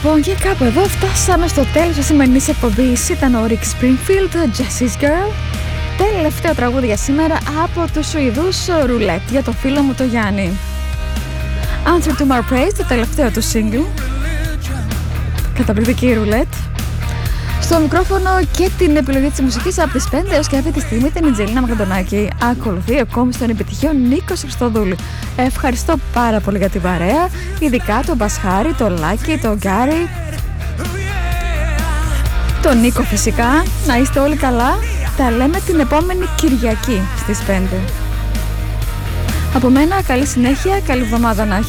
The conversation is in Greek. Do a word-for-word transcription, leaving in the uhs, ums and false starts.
Λοιπόν, και κάπου εδώ φτάσαμε στο τέλος της σημερινής εκπομπής. Ήταν ο Rick Springfield, Jessie's Girl. Τελευταίο τραγούδι για σήμερα από τους Σουηδούς Roulette, για το φίλο μου το Γιάννη. Answer to My Praise, το τελευταίο του single. Καταπληκτική Roulette. Στο μικρόφωνο και την επιλογή της μουσικής από τις πέντε έως και αυτή τη στιγμή την Ιτζελίνα Μακαντονάκη. Ακολουθεί ακόμη στον επιτυχίο Νίκος Χριστοδούλου. Ευχαριστώ πάρα πολύ για την παρέα, ειδικά τον Μπασχάρη, τον Λάκη, τον Γκάρι, τον Νίκο φυσικά. Να είστε όλοι καλά. Τα λέμε την επόμενη Κυριακή στις πέντε. Από μένα καλή συνέχεια, καλή εβδομάδα να έχετε.